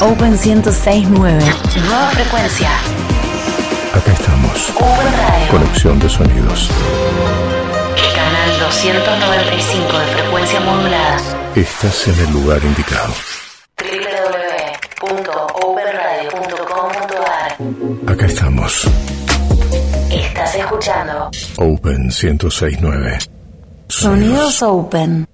Open 106.9. Nueva frecuencia. Acá estamos. Open Radio. Conexión de sonidos. Canal 295 de frecuencia modulada. Estás en el lugar indicado. www.openradio.com.ar. Acá estamos. Estás escuchando Open 106.9. Sonidos Open.